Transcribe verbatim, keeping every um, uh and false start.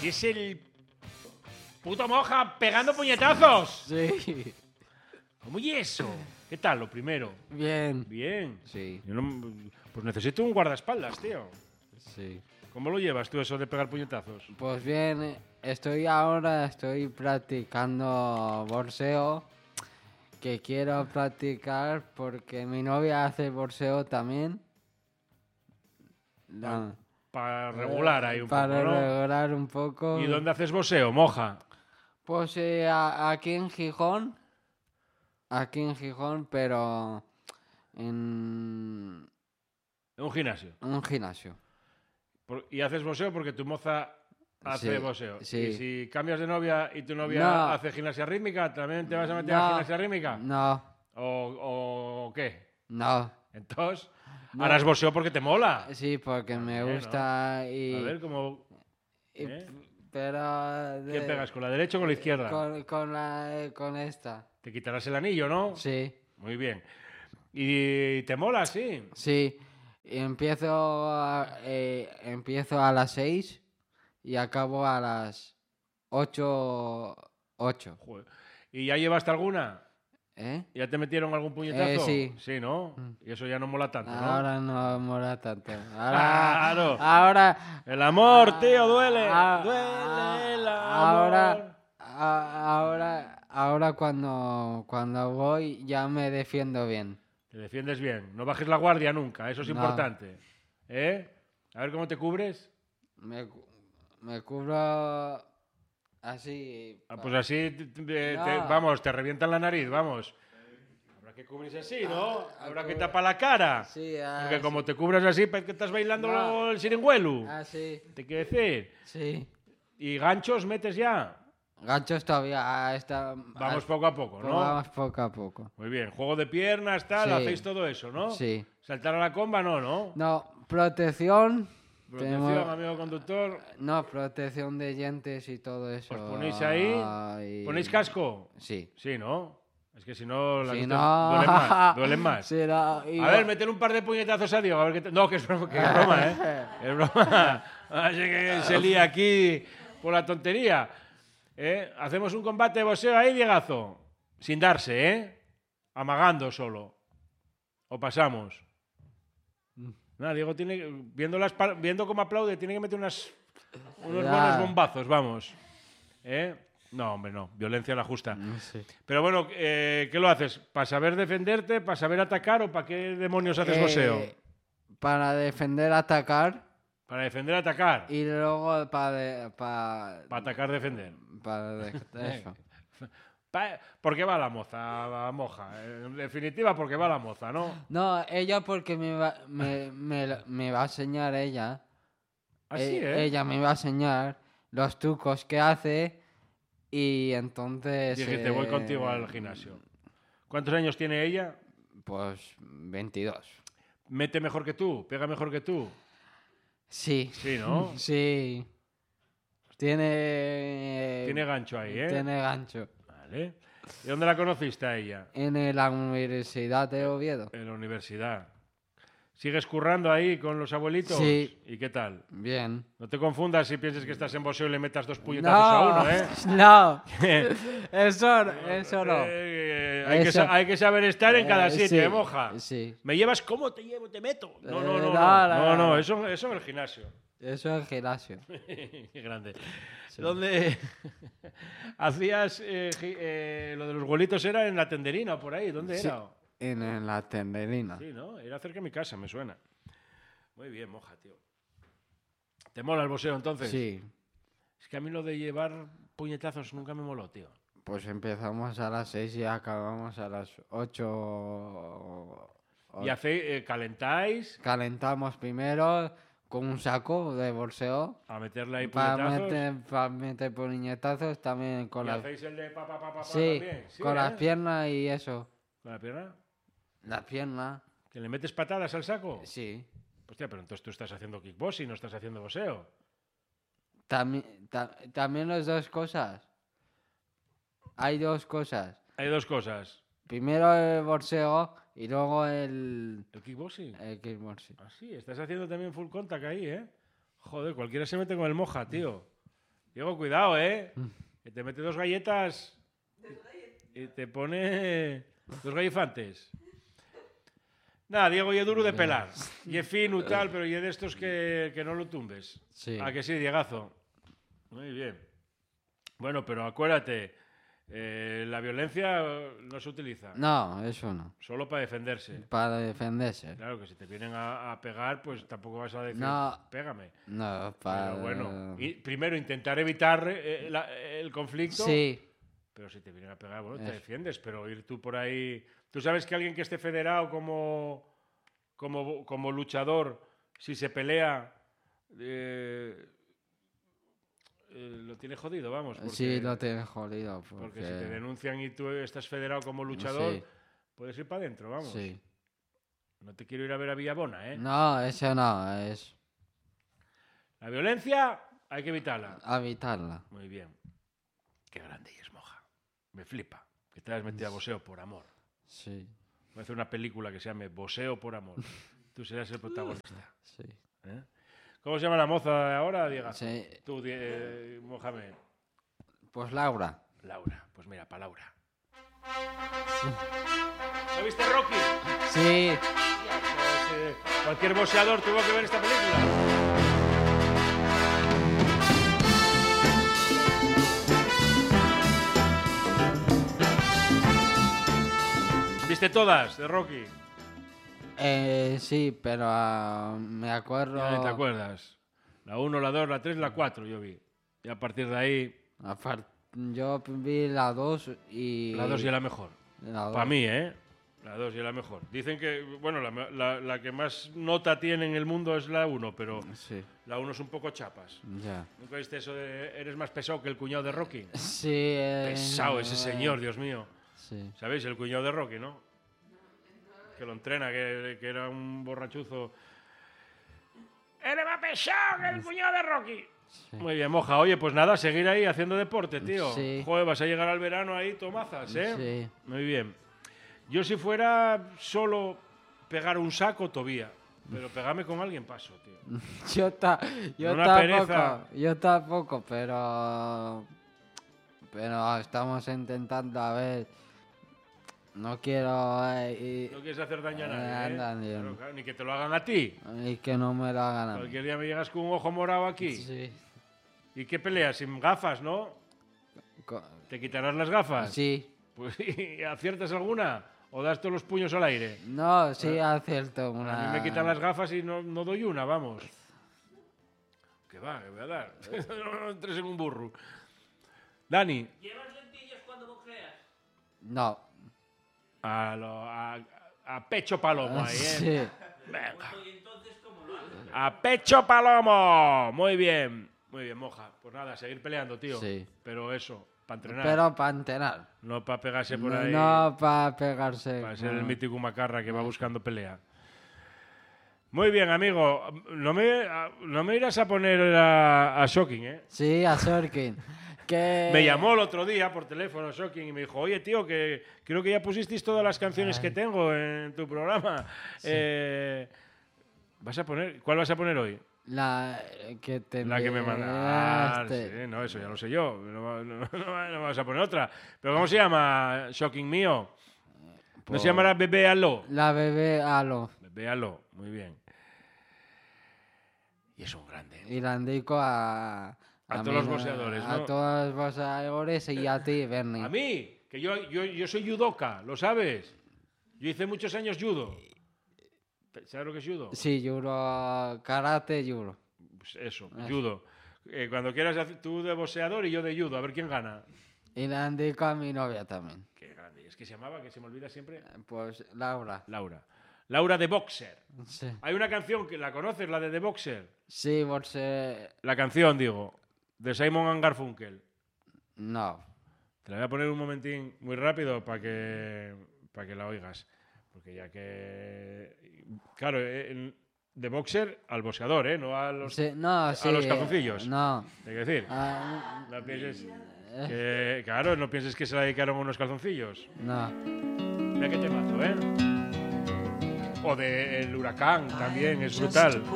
Si es el puto Moja pegando puñetazos. Sí. ¿Cómo y eso? ¿Qué tal, lo primero? Bien. Bien. Sí. Yo no- pues necesito un guardaespaldas, tío. Sí. ¿Cómo lo llevas tú eso de pegar puñetazos? Pues bien, estoy ahora, estoy practicando boxeo. Que quiero practicar porque mi novia hace boxeo también. No, Para regular ahí un para poco, ¿no? regular un poco. ¿Y dónde haces boxeo, Moja? Pues eh, a- aquí en Gijón. Aquí en Gijón, pero en En un gimnasio. un gimnasio. Por- y haces boxeo porque tu moza hace Sí, boxeo. sí. Y si cambias de novia y tu novia No. hace gimnasia rítmica, ¿también te vas a meter a No, gimnasia rítmica? No, ¿O, o qué? no. Entonces, No. harás boxeo porque te mola. Sí, porque me Bueno, gusta y... A ver, ¿cómo, y- ¿eh? Pero... ¿Qué de- pegas? ¿Con la derecha o con la izquierda? Con, con la, con esta. Te quitarás el anillo, ¿no? Sí, Muy bien. ¿Y te mola, sí? sí. Y empiezo a, eh, empiezo a las seis y acabo a las ocho. Ocho. Joder. ¿Y ya llevaste alguna? ¿Eh? ¿Ya te metieron algún puñetazo? Eh, sí. Sí, ¿no? Y eso ya no mola tanto, ¿no? Ahora no mola tanto. Ahora, Claro. ahora, El amor, tío, duele. Ah, duele el amor. ahora, a- ahora, ahora cuando, cuando voy ya me defiendo bien. Te defiendes bien. No bajes la guardia nunca, eso es No. importante. ¿Eh? A ver cómo te cubres. Me, cu- me cubro así. Ah, pa- pues así, te- te- No. te- vamos, te revientan la nariz, vamos. Habrá que cubrirse así, ¿no? Ah, Habrá cu- que tapar la cara. Sí, Porque así. como te cubras así, parece que estás bailando No. el siringuelu. Así, Te quiero decir. sí. ¿Y ganchos metes ya? Ganchos todavía ah, está. Vamos ah, poco a poco, ¿no? Vamos poco a poco. Muy bien. Juego de piernas, tal, Sí. hacéis todo eso, ¿no? Sí. Saltar a la comba, no, ¿no? No, protección. Protección, tenemos- amigo conductor. No, protección de dientes y todo eso. ¿Os ponéis ahí? Ay. ¿Ponéis casco? Sí. Sí, ¿no? Es que si no, las Si dos no... duelen más. Duelen más. Si no, y- A ver, meter un par de puñetazos a Diego, a ver qué te- No, que es broma, que es broma, ¿eh? Es broma. Así que se lía aquí por la tontería. ¿Eh? Hacemos un combate de boxeo ahí, Diegazo. Sin darse, ¿eh? Amagando solo. O pasamos. Nada, Diego tiene... Viendo, las pa- viendo cómo aplaude, tiene que meter unas, unos Ya. buenos bombazos, vamos. ¿Eh? No, hombre, no. Violencia a la justa. Sí. Pero bueno, eh, ¿qué lo haces? ¿Para saber defenderte? ¿Para saber atacar? ¿O para qué demonios haces Eh, boxeo? Para defender, atacar. Para defender, atacar. Y luego para... de- para, Para atacar, defender. para de- eso. Pa- ¿Por qué va la moza, la moja? En definitiva, porque va la moza, ¿no? No, ella porque me va, me, me, me va a enseñar ella. Así, Eh, ¿eh? Ella me va a enseñar los trucos que hace y entonces... Dijiste, voy eh, contigo al gimnasio. ¿Cuántos años tiene ella? Pues veintidós. ¿Mete mejor que tú? ¿Pega mejor que tú? Sí. Sí, ¿no? Sí. Tiene... Tiene gancho ahí, ¿eh? Tiene gancho. Vale. ¿Y dónde la conociste a ella? En la Universidad de Oviedo. En la universidad. ¿Sigues currando ahí con los abuelitos? Sí. ¿Y qué tal? Bien. No te confundas si pienses que estás en boxeo y le metas dos puñetazos a uno, ¿eh? No. Eso, eso no. Eh, hay, que, Eso- sa- hay que saber estar en cada Eh, sitio, sí, ¿eh, moja? Sí. ¿Me llevas cómo te llevo, te meto? No, no, Eh, no. no, No, no, no, no. eso, eso en el gimnasio. Eso es gimnasio. Qué grande. ¿Dónde hacías eh, gi- eh, lo de los golitos? ¿Era en la tenderina o por ahí? ¿Dónde Sí. era? En, en la tenderina. Sí, ¿no? Era cerca de mi casa, me suena. Muy bien, moja, tío. ¿Te mola el boxeo entonces? Sí. Es que a mí lo de llevar puñetazos nunca me moló, tío. Pues empezamos a las seis y acabamos a las ocho. ¿Y hacéis, eh, calentáis Calentamos primero con un saco de boxeo. a meterle ahí Para puñetazos? meter, pa meter puñetazos también con ¿Y las... hacéis el de pa, pa, pa, pa, pa Sí, también? Sí, con ¿eh? las piernas y eso. ¿Con la pierna? Las piernas, ¿Que le metes patadas al saco? sí. Hostia, pero entonces tú estás haciendo kickboxing, no estás haciendo boxeo. También, ta- también las dos cosas. Hay dos cosas. Hay dos cosas. Primero el boxeo y luego el, ¿El kickboxing? el kickboxing. Ah, sí, estás haciendo también full contact ahí, ¿eh? Joder, cualquiera se mete con el moja, tío. Diego, cuidado, ¿eh? Que te mete dos galletas y te pone dos gallifantes. Nada, Diego, y es duro de pelar. Y es fino y tal, pero y es de estos que, que no lo tumbes. Sí. ¿A que sí, Diegazo? Muy bien. Bueno, pero acuérdate, eh, la violencia no se utiliza. No, eso no. Solo para defenderse. Para defenderse. Claro, que si te vienen a, a pegar, pues tampoco vas a decir, No. pégame. No, para... Pero bueno, y primero intentar evitar eh, la- el conflicto. Sí. Pero si te vienen a pegar, bueno, te Eso. defiendes, pero ir tú por ahí... ¿Tú sabes que alguien que esté federado como, como, como luchador, si se pelea, eh, eh, lo tiene jodido, vamos? Porque, Sí, lo tienes jodido. Porque, porque si te denuncian y tú estás federado como luchador, Sí. puedes ir para adentro, vamos. Sí. No te quiero ir a ver a Villabona, ¿eh? No, eso no, es La violencia hay que evitarla. evitarla. Muy bien. Qué grande y es Moja. Me flipa que te hayas metido a boxeo por amor. Sí, Voy a hacer una película que se llame Boxeo por amor. Tú serás el protagonista. sí. ¿eh? ¿Cómo se llama la moza de ahora, Diego? Sí. Tú, Die- eh, Mohamed. Pues Laura. Laura. Pues mira, para Laura. ¿No viste Rocky? Sí, Pues, eh, cualquier boxeador tuvo que ver esta película. ¿Viste todas de Rocky? eh, sí, pero ah, me acuerdo... Ya ni te acuerdas. La uno, la dos, la tres, la cuatro yo vi. Y a partir de ahí, apar- Yo vi la dos y... la dos ya la mejor. la dos. Para mí, ¿eh? La dos ya la mejor. Dicen que, bueno, la, la- la que más nota tiene en el mundo es la uno, pero Sí, la uno es un poco chapas. ya. ¿Nunca viste eso de eres más pesado que el cuñado de Rocky? Sí, eh, Pesado ese eh, señor, Dios mío. Sí. ¿Sabéis? El cuñado de Rocky, ¿no? Que lo entrena, que, que era un borrachuzo. ¡Eres más pesado que el cuñado de Rocky! Sí. Muy bien, Moja. Oye, pues nada, seguir ahí haciendo deporte, tío. Sí. Joder, vas a llegar al verano ahí, tomazas, ¿eh? Sí. Muy bien. Yo si fuera solo pegar un saco, todavía. Pero pegarme con alguien paso, tío. Yo, ta- yo Una tampoco, pereza. yo tampoco, pero... Pero estamos intentando, a ver... No quiero... eh, No quieres hacer daño a Eh, nadie, ¿eh? anda, bien. Claro, claro, ni que te lo hagan a ti. y, y que no me lo hagan a mí. Cualquier día me llegas con un ojo morado aquí. Sí. ¿Y qué peleas? Sin gafas, ¿no? Co- ¿Te quitarás las gafas? Sí. Pues, ¿y aciertas alguna? ¿O das todos los puños al aire? No, sí, acierto A una... mí me quitan las gafas y no, no doy una, vamos. ¿Qué va? ¿Qué voy a dar? No entres en un burro. Dani, ¿Llevas lentillas cuando boxeas? No. a, lo- a- a pecho palomo ahí, ¿eh? Sí. Venga. ¿Y entonces cómo lo haces? A pecho palomo. Muy bien. Muy bien, Moja. Pues nada, seguir peleando, tío. Sí. Pero eso, para entrenar. Pero para entrenar. No para pegarse por No, ahí. no para pegarse. Para ser no. el mítico Macarra que va buscando pelea. Muy bien, amigo. No me, no me irás a poner a, a Shocking, ¿eh? Sí, a Sorkin. Que... Me llamó el otro día por teléfono Shocking y me dijo, oye, tío, que creo que ya pusisteis todas las canciones que tengo en tu programa. Eh, ¿Vas a poner? ¿Cuál vas a poner hoy? La que te La que me mandaste. enviaste. Sí, no, eso ya lo sé yo. No, va- no, no, no vas a poner otra. ¿Pero cómo se llama Shocking mío? ¿No Pues- se llamará Bebé Aló? La bebé Alo. Bebé Aló, muy bien. Y es un grande. Y la indico a... A todos mí, los boxeadores, A ¿no? todos los boxeadores y a ti, Bernie. A mí, que yo, yo, yo soy judoka, ¿lo sabes? Yo hice muchos años judo. ¿Sabes lo que es judo? Sí, juro karate, juro. Pues eso, Ah. judo. Eh, cuando quieras, hacer- tú de boxeador y yo de judo, a ver quién gana. Y la indico a mi novia también. Qué grande. Es que se llamaba, que se me olvida siempre, Pues Laura. Laura. Laura de Boxer. Sí, Hay una canción que la conoces, la de The Boxer. sí boxe... La canción, digo, de Simon and Garfunkel. No. Te la voy a poner un momentín muy rápido para que, para que la oigas. Porque ya que... Claro, eh, en- de boxer al boxeador, ¿eh? No a los... Sí, no, sí. los calzoncillos. No. Hay que decir. Ah, No pienses que... Claro, no pienses que se la dedicaron a unos calzoncillos. no. Mira qué temazo, ¿eh? O de El Huracán también, es brutal.